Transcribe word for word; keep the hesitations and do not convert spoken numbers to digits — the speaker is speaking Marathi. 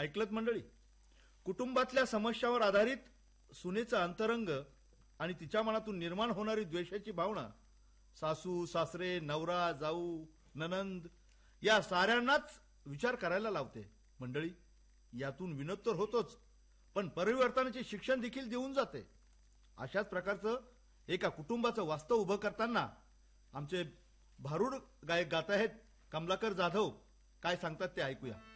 ऐकलत मंडळी, कुटुंबातल्या समस्यावर आधारित सुनेचं अंतरंग आणि तिच्या मनातून निर्माण होणारी द्वेषाची भावना सासू सासरे नवरा जाऊ ननंद या साऱ्यांनाच विचार करायला लावते. मंडळी, यातून विनोद तर होतोच, पण परिवर्तनाचे शिक्षण देखील देऊन जाते. अशाच प्रकारचं एका कुटुंबाचं वास्तव उभं करताना आमचे भारूड गायक गात आहेत कमलाकर जाधव. काय सांगतात ते ऐकूया.